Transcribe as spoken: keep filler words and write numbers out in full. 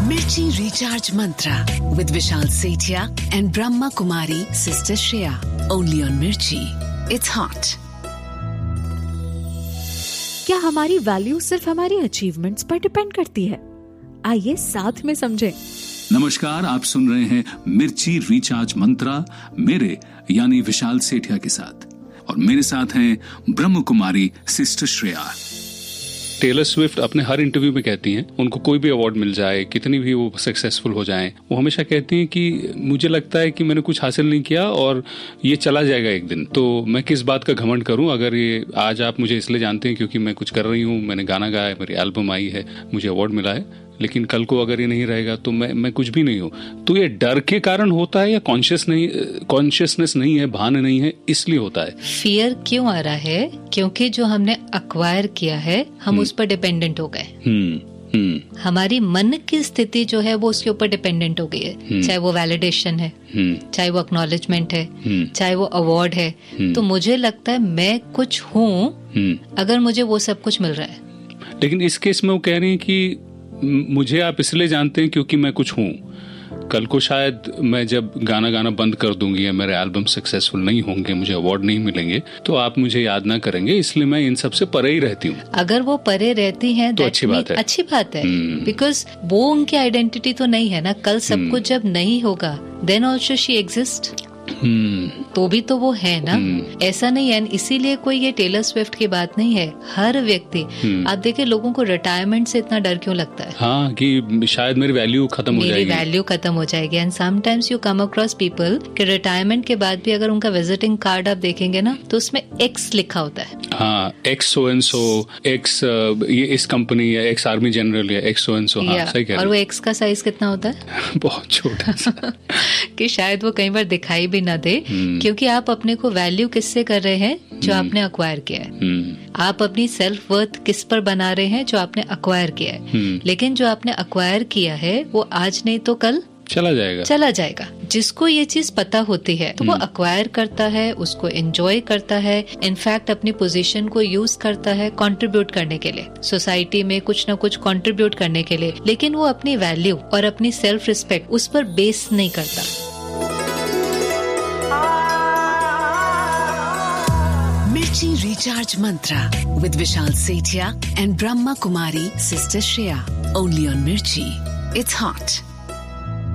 Mirchi Recharge Mantra with Vishal Sethia and Brahma Kumari Sister Shreya. Only on Mirchi. It's hot. क्या हमारी value सिर्फ हमारी achievements पर depend करती है? आइए साथ में समझें। नमस्कार, आप सुन रहे हैं मिर्ची रिचार्ज मंत्रा मेरे यानी विशाल सेठिया के साथ, और मेरे साथ हैं Brahma Kumari sister Shreya. Taylor Swift अपने हर इंटरव्यू में कहती हैं, उनको कोई भी अवार्ड मिल जाए, कितनी भी वो सक्सेसफुल हो जाएं, वो हमेशा कहती हैं कि मुझे लगता है कि मैंने कुछ हासिल नहीं किया और ये चला जाएगा एक दिन, तो मैं किस बात का घमंड करूं। अगर ये आज आप मुझे इसलिए जानते हैं क्योंकि मैं कुछ कर रही हूं, मैंने गाना गाया, मेरी एल्बम आई है, मुझे अवार्ड मिला है, लेकिन कल को अगर ये नहीं रहेगा तो मैं मैं कुछ भी नहीं हूँ। तो ये डर के कारण होता है या कॉन्शियस नहीं कॉन्शियसनेस नहीं है, भान नहीं है, इसलिए होता है? फियर क्यों आ रहा है? क्योंकि जो हमने अक्वायर किया है हम उस पर डिपेंडेंट हो गए। हम्म हम्म हमारी मन की स्थिति जो है वो उसके ऊपर डिपेंडेंट हो गई है, चाहे वो वैलिडेशन है, चाहे वो एक्नॉलेजमेंट है, चाहे वो अवार्ड है। तो मुझे लगता है मैं कुछ हूँ अगर मुझे वो सब कुछ मिल रहा है। लेकिन इस केस में वो कह रही है कि मुझे आप इसलिए जानते हैं क्योंकि मैं कुछ हूँ। कल को शायद मैं जब गाना गाना बंद कर दूंगी या मेरे एल्बम सक्सेसफुल नहीं होंगे, मुझे अवार्ड नहीं मिलेंगे, तो आप मुझे याद ना करेंगे, इसलिए मैं इन सब से परे ही रहती हूँ। अगर वो परे रहती हैं तो अच्छी बात है, अच्छी बात है, बिकॉज वो उनकी आइडेंटिटी तो नहीं है ना। कल सब कुछ जब नहीं होगा देन ऑल्सो शी एग्जिस्ट, तो भी तो वो है ना। ऐसा नहीं है, इसीलिए कोई ये टेलर स्विफ्ट की बात नहीं है। हर व्यक्ति, आप देखिए लोगों को रिटायरमेंट से इतना डर क्यों लगता है? हाँ, कि शायद मेरी वैल्यू खत्म हो जाएगी, मेरी वैल्यू खत्म हो जाएगी। And sometimes you come across people कि रिटायरमेंट के बाद भी अगर उनका विजिटिंग कार्ड आप देखेंगे ना तो उसमें एक्स लिखा होता है। हाँ, x so and so, x ये इस कंपनी या एक्स आर्मी जनरल या एक्स सो एंड सो। हाँ, सही कह रहे हैं। और वो एक्स का साइज कितना होता है? बहुत छोटा सा कि शायद वो कई बार दिखाई भी ना दे, क्योंकि आप अपने को वैल्यू किससे कर रहे हैं? जो आपने अक्वायर किया है। आप अपनी सेल्फ वर्थ किस पर बना रहे हैं? जो आपने अक्वायर किया है। लेकिन जो आपने अक्वायर किया है वो आज नहीं तो कल चला जाएगा चला जाएगा। जिसको ये चीज पता होती है तो वो अक्वायर करता है, उसको एंजॉय करता है, इनफैक्ट अपनी पोजीशन को यूज करता है कंट्रीब्यूट करने के लिए, सोसाइटी में कुछ ना कुछ कंट्रीब्यूट करने के लिए। लेकिन वो अपनी वैल्यू और अपनी सेल्फ रिस्पेक्ट उस पर बेस नहीं करता। Mirchi Recharge Mantra with Vishal Sethia and Brahma Kumari Sister Shreya. Only on Mirchi. It's hot.